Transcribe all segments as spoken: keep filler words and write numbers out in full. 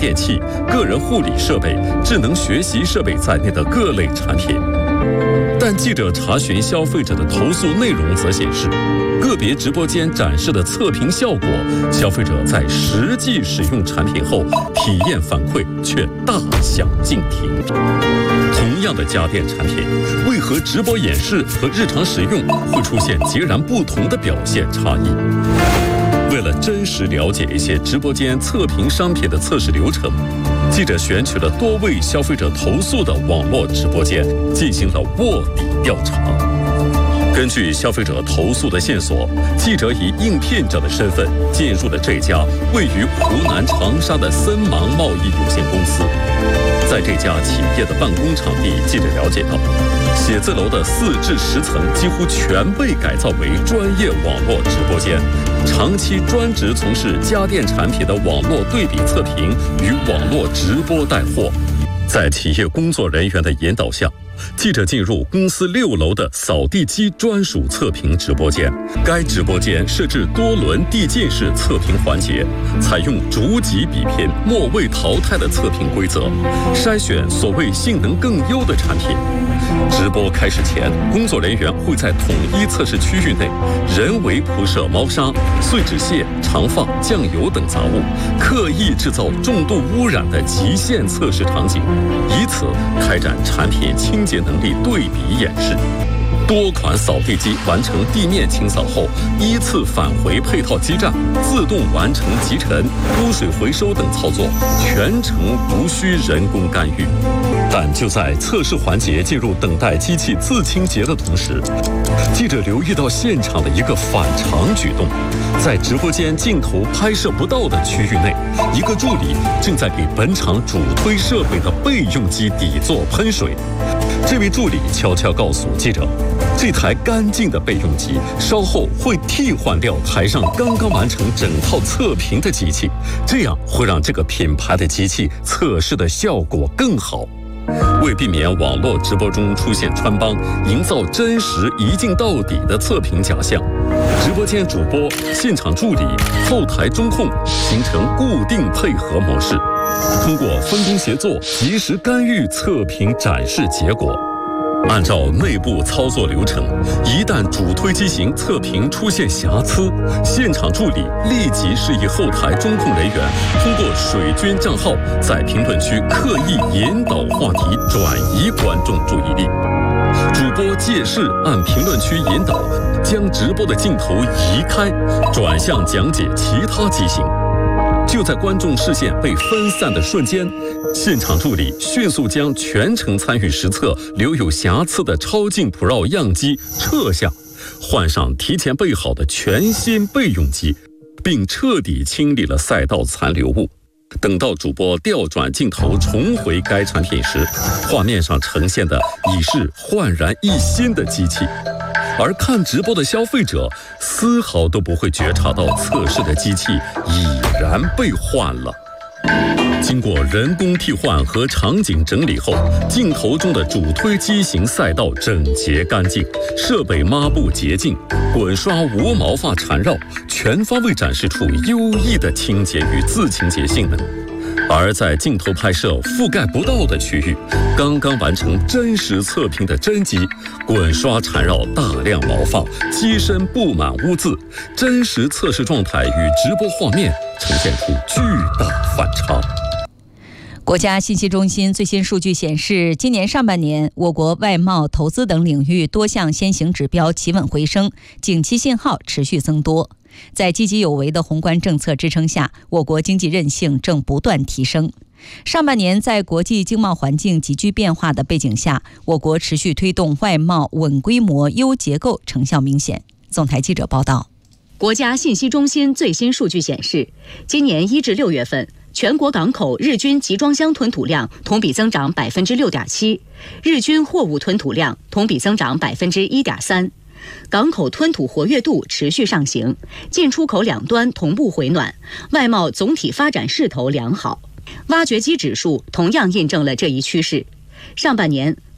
电器、个人护理设备、智能学习设备在内的各类产品。但记者查询消费者的投诉内容则显示，个别直播间展示的测评效果，消费者在实际使用产品后，体验反馈却大相径庭。同样的家电产品，为何直播演示和日常使用会出现截然不同的表现差异？为了真实了解一些直播间测评商品的测试流程，记者选取了多位消费者投诉的网络直播间，进行了卧底调查。根据消费者投诉的线索，记者以应聘者的身份进入了这家位于湖南长沙的森芒贸易有限公司。在这家企业的办公场地，记者了解到，写字楼的四至十层几乎全被改造为专业网络直播间，长期专职从事家电产品的网络对比测评与网络直播带货。在企业工作人员的引导下，记者进入公司六楼的扫地机专属测评直播间。该直播间设置多轮递进式测评环节，采用逐级比拼、末位淘汰的测评规则，筛选所谓性能更优的产品。直播开始前，工作人员会在统一测试区域内人为铺设猫砂、碎纸屑、长发、酱油等杂物，刻意制造重度污染的极限测试场景，以此开展产品清洁能力对比演示。多款扫地机完成地面清扫后，依次返回配套基站，自动完成集尘、污水回收等操作，全程无需人工干预。但就在测试环节进入等待机器自清洁的同时，记者留意到现场的一个反常举动。在直播间镜头拍摄不到的区域内，一个助理正在给本场主推设备的备用机底座喷水。这位助理悄悄告诉记者，这台干净的备用机稍后会替换掉台上刚刚完成整套测评的机器，这样会让这个品牌的机器测试的效果更好。为避免网络直播中出现穿帮，营造真实一镜到底的测评假象，直播间主播、现场助理、后台中控形成固定配合模式，通过分工协作，及时干预测评展示结果。按照内部操作流程，一旦主推机型测评出现瑕疵，现场助理立即示意后台中控人员通过水军账号在评论区刻意引导话题，转移观众注意力。主播借势按评论区引导，将直播的镜头移开，转向讲解其他机型。就在观众视线被分散的瞬间，现场助理迅速将全程参与实测留有瑕疵的超净 Pro 样机撤下，换上提前备好的全新备用机，并彻底清理了赛道残留物。等到主播调转镜头重回该产品时，画面上呈现的已是焕然一新的机器。而看直播的消费者丝毫都不会觉察到测试的机器已然被换了。经过人工替换和场景整理后，镜头中的主推机型赛道整洁干净，设备抹布洁净，滚刷无毛发缠绕，全方位展示出优异的清洁与自清洁性能。而在镜头拍摄覆盖不到的区域，刚刚完成真实测评的真机，滚刷缠绕大量毛发，机身布满污渍，真实测试状态与直播画面呈现出巨大反差。 国家信息中心最新数据显示，今年上半年我国外贸、投资等领域多项先行指标企稳回升，景气信号持续增多。在积极有为的宏观政策支撑下，我国经济韧性正不断提升。上半年在国际经贸环境急剧变化的背景下，我国持续推动外贸稳规模、优结构，成效明显。总台记者报道。 国家信息中心最新数据显示，今年一至六月份，全国港口日均集装箱吞吐量同比增长百分之六点七，日均货物吞吐量同比增长百分之一点三。港口吞吐活跃度持续上行，进出口两端同步回暖，外贸总体发展势头良好。挖掘机指数同样印证了这一趋势。上半年，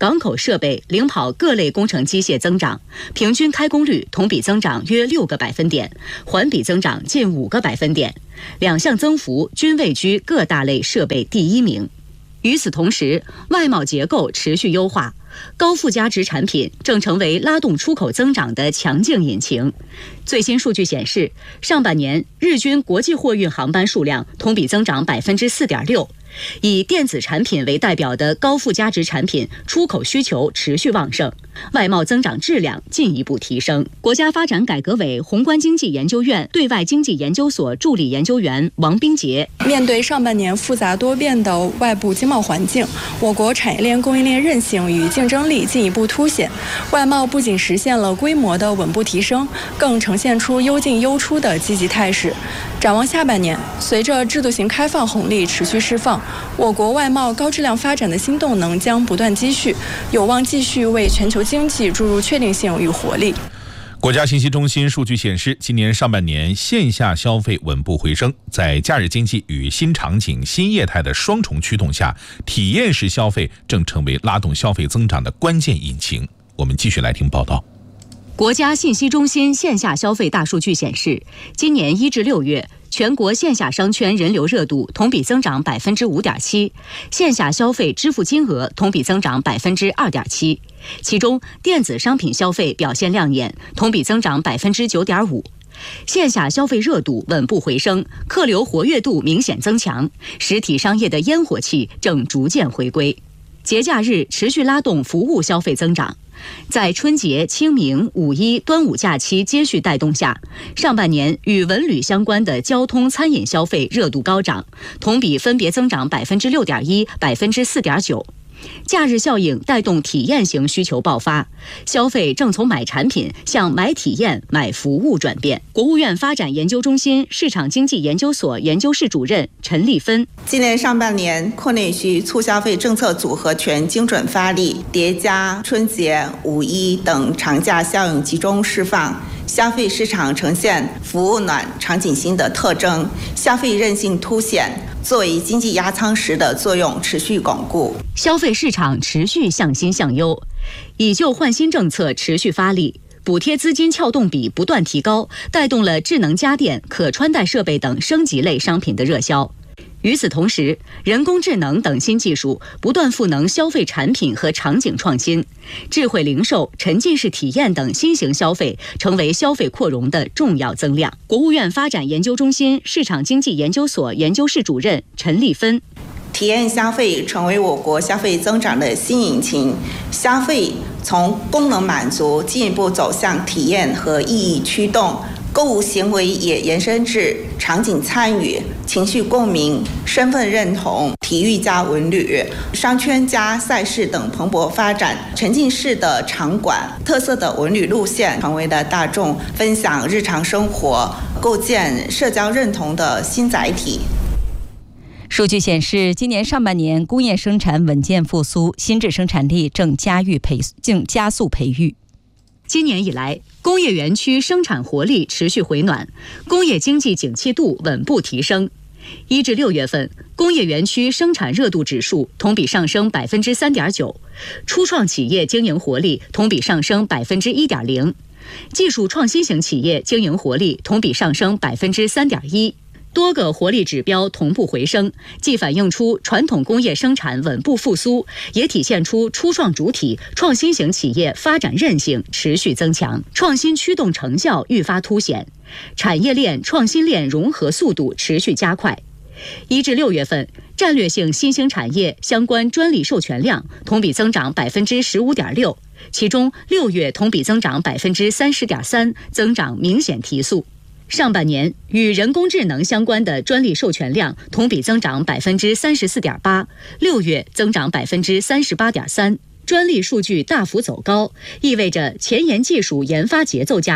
港口设备领跑各类工程机械增长，平均开工率同比增长约六个百分点，环比增长近五个百分点，两项增幅均位居各大类设备第一名。与此同时，外贸结构持续优化，高附加值产品正成为拉动出口增长的强劲引擎。最新数据显示，上半年日均国际货运航班数量同比增长百分之四点六。以电子产品为代表的高附加值产品出口需求持续旺盛，外贸增长质量进一步提升。国家发展改革委宏观经济研究院对外经济研究所助理研究员王冰杰： 面对上半年复杂多变的外部经贸环境，我国产业链供应链韧性与竞争力进一步凸显，外贸不仅实现了规模的稳步提升，更呈现出优进优出的积极态势。展望下半年，随着制度型开放红利持续释放，我国外贸高质量发展的新动能将不断积蓄，有望继续为全球经济注入确定性与活力。 国家信息中心数据显示，今年上半年线下消费稳步回升，在假日经济与新场景、新业态的双重驱动下，体验式消费正成为拉动消费增长的关键引擎。我们继续来听报道。 国家信息中心线下消费大数据显示，今年一至六月，全国线下商圈人流热度同比增长百分之五点七，线下消费支付金额同比增长百分之二点七，其中电子商品消费表现亮眼，同比增长百分之九点五。线下消费热度稳步回升，客流活跃度明显增强，实体商业的烟火气正逐渐回归。节假日持续拉动服务消费增长。在春节、清明、五一、端午假期接续带动下，上半年与文旅相关的交通、餐饮消费热度高涨，同比分别增长百分之六点一、百分之四点九。假日效应带动体验型需求爆发，消费正从买产品向买体验、买服务转变。国务院发展研究中心市场经济研究所研究室主任陈丽芬： 今年上半年扩内需促消费政策组合拳精准发力，叠加春节、五一等长假效应集中释放，消费市场呈现服务暖、场景新的特征，消费韧性凸显，作为经济压舱石的作用持续巩固， 消费市场持续向新向优。以旧换新政策持续发力，补贴资金撬动比不断提高，带动了智能家电、可穿戴设备等升级类商品的热销。与此同时，人工智能等新技术不断赋能消费产品和场景创新，智慧零售、沉浸式体验等新型消费成为消费扩容的重要增量。国务院发展研究中心市场经济研究所研究室主任陈丽芬： 体验消费成为我国消费增长的新引擎，消费从功能满足进一步走向体验和意义驱动，购物行为也延伸至场景参与、情绪共鸣、身份认同、体育加文旅、商圈加赛事等蓬勃发展。沉浸式的场馆、特色的文旅路线成为了大众分享日常生活、构建社交认同的新载体。 数据显示，今年上半年工业生产稳健复苏，新质生产力正加育培正加速培育。 今年以来，工业园区生产活力持续回暖，工业经济景气度稳步提升。一至六月份，工业园区生产热度指数同比上升百分之三点九，初创企业经营活力同比上升百分之一点零，技术创新型企业经营活力同比上升百分之三点一。多个活力指标同步回升，既反映出传统工业生产稳步复苏，也体现出初创主体、创新型企业发展韧性持续增强，创新驱动成效愈发凸显，产业链、创新链融合速度持续加快。一至六月份，战略性新兴产业相关专利授权量同比增长百分之十五点六，其中六月同比增长百分之三十点三，增长明显提速。上半年与人工智能相关的专利授权量同比增长百分之三十四点八，六月增长百分之三十八点三，专利数据大幅走高，意味着前沿技术研发节奏加快，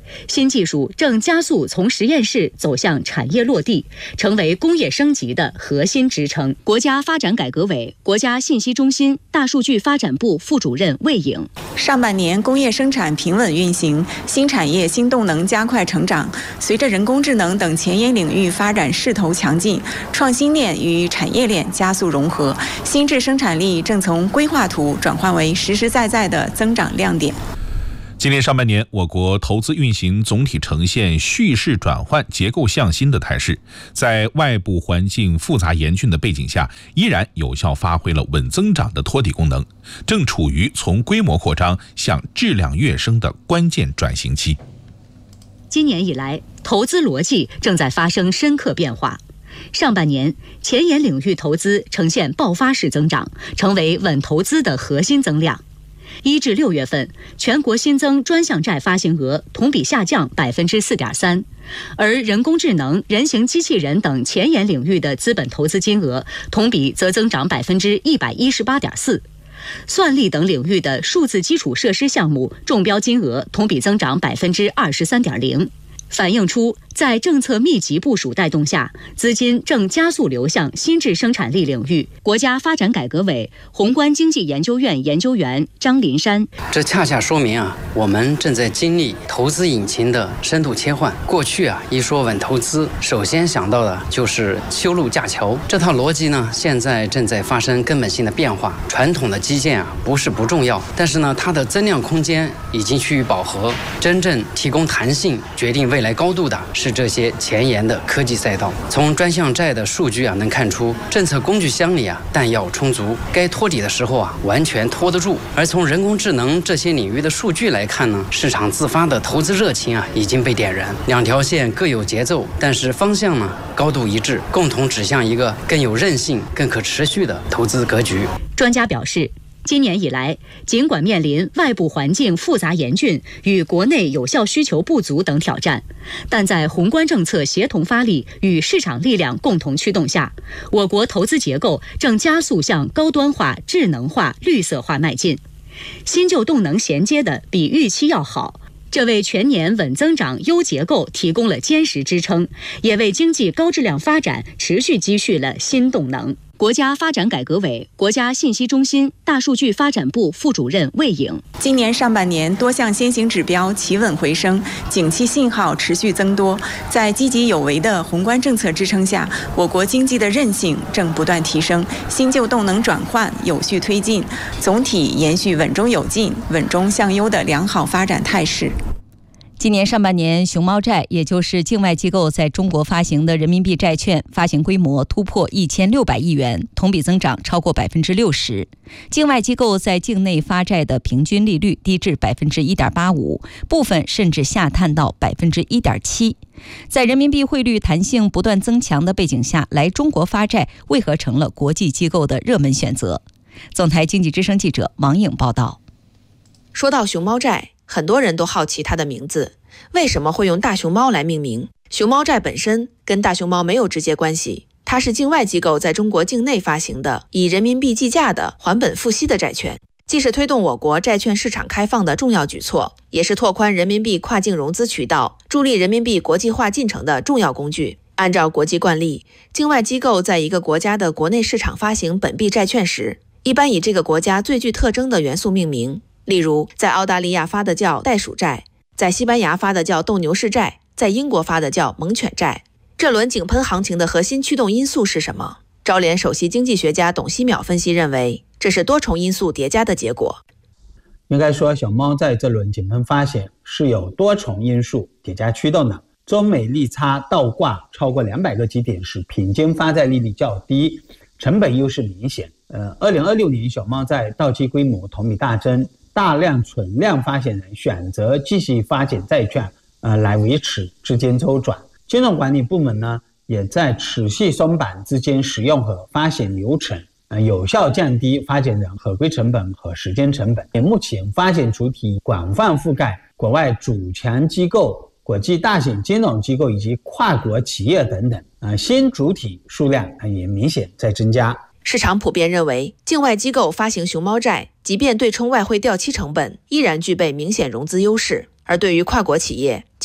新技术正加速从实验室走向产业落地，成为工业升级的核心支撑。国家发展改革委国家信息中心大数据发展部副主任魏颖： 上半年工业生产平稳运行，新产业新动能加快成长。随着人工智能等前沿领域发展势头强劲，创新链与产业链加速融合，新质生产力正从规划图转换为实实在在的增长亮点。 今年上半年，我国投资运行总体呈现蓄势转换、结构向新的态势，在外部环境复杂严峻的背景下，依然有效发挥了稳增长的托底功能，正处于从规模扩张向质量跃升的关键转型期。 今年以来，投资逻辑正在发生深刻变化。上半年，前沿领域投资呈现爆发式增长，成为稳投资的核心增量。一至六月份，全国新增专项债发行额同比下降百分之四点三，而人工智能、人形机器人等前沿领域的资本投资金额同比则增长百分之一百一十八点四。算力等领域的数字基础设施项目中标金额同比增长百分之二十三点零。反映出在政策密集部署带动下，资金正加速流向新质生产力领域。国家发展改革委宏观经济研究院研究员张林山： 这恰恰说明啊，我们正在经历投资引擎的深度切换。过去啊，一说稳投资，首先想到的就是修路架桥，这套逻辑呢，现在正在发生根本性的变化。传统的基建啊，不是不重要，但是呢，它的增量空间已经趋于饱和，真正提供弹性、决定未来高度的是这些前沿的科技赛道。从专项债的数据啊，能看出政策工具箱里啊弹药充足，该托底的时候啊完全托得住。而从人工智能这些领域的数据来看呢，市场自发的投资热情啊已经被点燃。两条线各有节奏，但是方向呢高度一致，共同指向一个更有韧性、更可持续的投资格局。 专家表示，今年以来，尽管面临外部环境复杂严峻与国内有效需求不足等挑战，但在宏观政策协同发力与市场力量共同驱动下，我国投资结构正加速向高端化、智能化、绿色化迈进，新旧动能衔接的比预期要好。这为全年稳增长优结构提供了坚实支撑，也为经济高质量发展持续积蓄了新动能。国家发展改革委国家信息中心大数据发展部副主任魏颖： 今年上半年多项先行指标企稳回升，景气信号持续增多。在积极有为的宏观政策支撑下，我国经济的韧性正不断提升，新旧动能转换有序推进，总体延续稳中有进、稳中向优的良好发展态势。 今年上半年，熊猫债，也就是境外机构在中国发行的人民币债券，发行规模突破一千六百亿元，同比增长超过百分之六十。境外机构在境内发债的平均利率低至百分之一点八五，部分甚至下探到百分之一点七。在人民币汇率弹性不断增强的背景下，来中国发债为何成了国际机构的热门选择？总台经济之声记者王颖报道。 说到熊猫债，很多人都好奇它的名字，为什么会用大熊猫来命名？熊猫债本身跟大熊猫没有直接关系，它是境外机构在中国境内发行的以人民币计价的还本付息的债券，既是推动我国债券市场开放的重要举措，也是拓宽人民币跨境融资渠道、助力人民币国际化进程的重要工具。按照国际惯例，境外机构在一个国家的国内市场发行本币债券时，一般以这个国家最具特征的元素命名。例如，在澳大利亚发的叫袋鼠债，在西班牙发的叫斗牛士债，在英国发的叫猛犬债。这轮井喷行情的核心驱动因素是什么？招联首席经济学家董希淼分析认为，这是多重因素叠加的结果。 应该说，熊猫在这轮井喷发行是有多重因素叠加驱动的。中美利差倒挂超过两百个基点时，平均发债利率较低，成本优势明显。呃，二零二六年熊猫债到期规模同比大增。大量存量发行人选择继续发行债券，呃，来维持资金周转。金融管理部门呢，也在持续松绑资金使用和发行流程，呃，有效降低发行人合规成本和时间成本。目前发行主体广泛覆盖国外主权机构、国际大型金融机构以及跨国企业等等，呃，新主体数量也明显在增加。 市场普遍认为，境外机构发行熊猫债，即便对冲外汇掉期成本，依然具备明显融资优势。而对于跨国企业，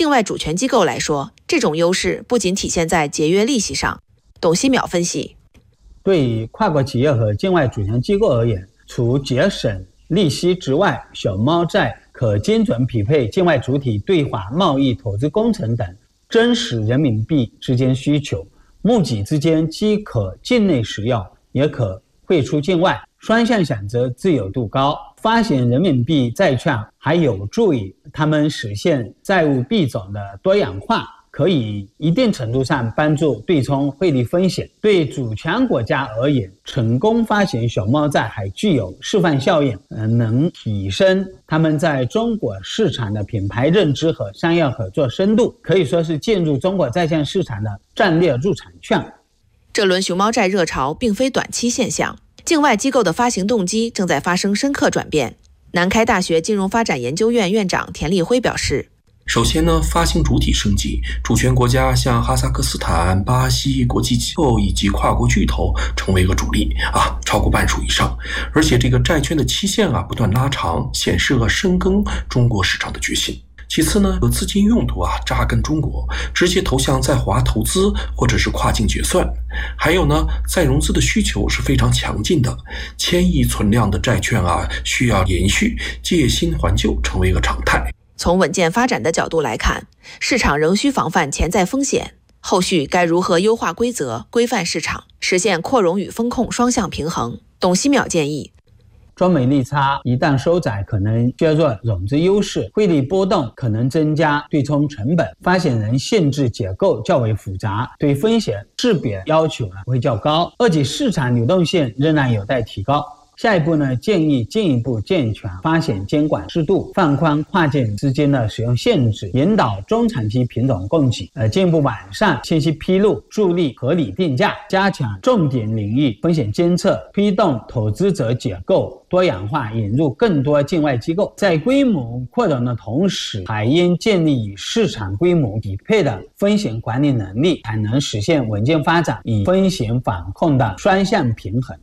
境外主权机构来说，这种优势不仅体现在节约利息上。董希淼分析， 对于跨国企业和境外主权机构而言，除节省利息之外，小猫债可精准匹配境外主体对华贸易、投资、工程等真实人民币之间需求，募集之间既可境内使用，也可汇出境外，双向选择自由度高。发行人民币债券还有助于他们实现债务币种的多样化，可以一定程度上帮助对冲汇率风险。对主权国家而言，成功发行小猫债还具有示范效应，呃，能提升他们在中国市场的品牌认知和商业合作深度，可以说是进入中国债券市场的战略入场券。 这轮熊猫债热潮并非短期现象，境外机构的发行动机正在发生深刻转变。南开大学金融发展研究院院长田立辉表示， 首先呢，发行主体升级，主权国家像哈萨克斯坦、巴西、国际机构以及跨国巨头成为一个主力啊，超过半数以上。而且这个债券的期限啊不断拉长，显示了深耕中国市场的决心。其次呢，资金用途啊扎根中国，直接投向在华投资或者是跨境结算。还有呢，再融资的需求是非常强劲的，千亿存量的债券啊需要延续，借新还旧成为一个常态。 从稳健发展的角度来看，市场仍需防范潜在风险，后续该如何优化规则、规范市场，实现扩容与风控双向平衡？董希淼建议， 中美利差一旦收窄，可能削弱融资优势，汇率波动可能增加对冲成本，发行人限制结构较为复杂，对风险识别要求呢会较高，二级市场流动性仍然有待提高。下一步呢，建议进一步健全发行监管制度，放宽跨境资金的使用限制，引导中长期品种供给，呃，进一步完善信息披露，助力合理定价，加强重点领域风险监测，推动投资者结构多样化，引入更多境外机构。在规模扩容的同时，还应建立与市场规模匹配的风险管理能力，才能实现稳健发展与风险防控的双向平衡。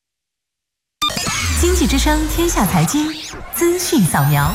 经济之声天下财经资讯扫描。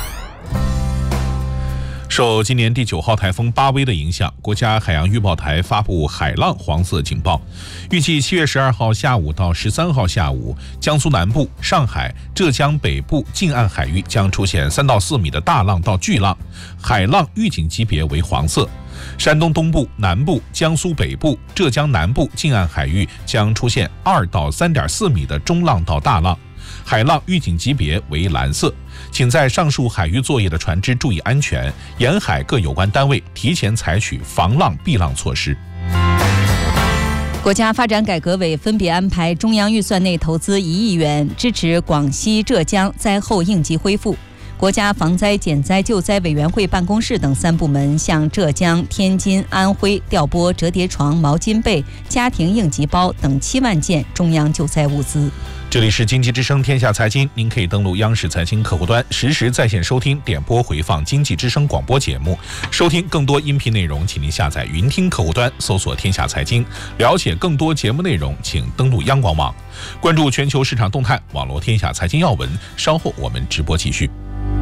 受今年第九号台风巴威的影响，国家海洋预报台发布海浪黄色警报，预计七月十二号下午到十三号下午，江苏南部、上海、浙江北部近岸海域将出现三到四米的大浪到巨浪，海浪预警级别为黄色。山东东部、南部、江苏北部、浙江南部近岸海域将出现二到三点四米的中浪到大浪，海浪预警级别为蓝色。请在上述海域作业的船只注意安全，沿海各有关单位提前采取防浪避浪措施。 国家发展改革委分别安排中央预算内投资一亿元，支持广西、浙江灾后应急恢复。国家防灾减灾救灾委员会办公室等三部门向浙江、天津、安徽调拨折叠床、毛巾被、家庭应急包等七万件中央救灾物资。 这里是经济之声天下财经，您可以登录央视财经客户端，实时在线收听、点播回放经济之声广播节目。收听更多音频内容，请您下载云听客户端，搜索天下财经。了解更多节目内容，请登录央广网，关注全球市场动态，网络天下财经要闻。稍后我们直播继续。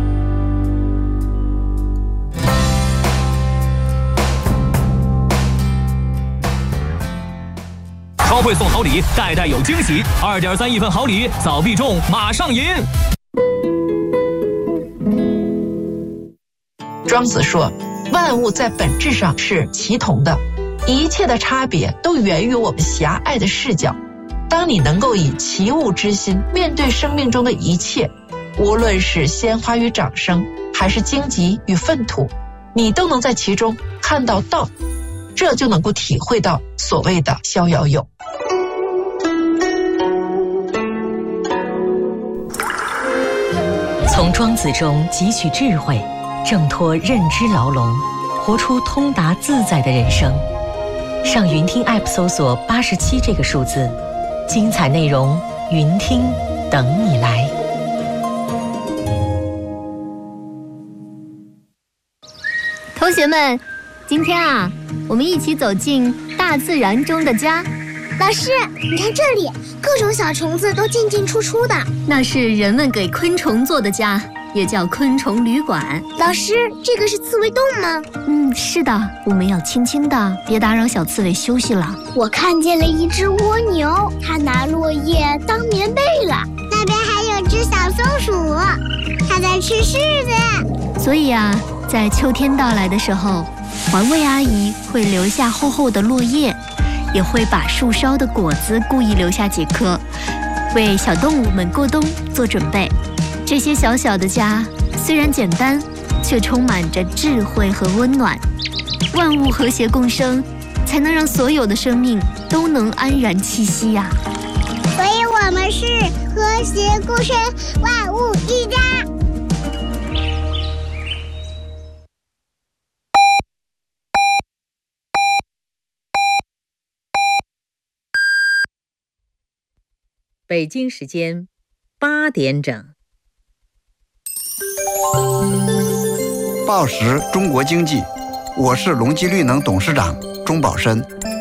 超会送好礼，代代有惊喜。二点三亿份好礼，早必中，马上赢。 庄子说，万物在本质上是齐同的，一切的差别都源于我们狭隘的视角。当你能够以齐物之心面对生命中的一切，无论是鲜花与掌声，还是荆棘与粪土，你都能在其中看到道，这就能够体会到所谓的逍遥游。 从庄子中汲取智慧，挣脱认知牢笼，活出通达自在的人生。上云听 App 搜索八十七这个数字，精彩内容云听等你来。 同学们，今天啊，我们一起走进大自然中的家。 老师，你看这里，各种小虫子都进进出出的。 那是人们给昆虫做的家。 也叫昆虫旅馆。 老师，这个是刺猬洞吗？ 嗯，是的，我们要轻轻的，别打扰小刺猬休息了。 我看见了一只蜗牛，它拿落叶当棉被了。那边还有只小松鼠，它在吃柿子。 所以啊，在秋天到来的时候，环卫阿姨会留下厚厚的落叶，也会把树梢的果子故意留下几颗，为小动物们过冬做准备。这些小小的家虽然简单，却充满着智慧和温暖。万物和谐共生，才能让所有的生命都能安然栖息呀、啊。 所以我们是和谐共生，万物一家。 北京时间八点整。 报时中国经济，我是隆基绿能董事长钟宝申。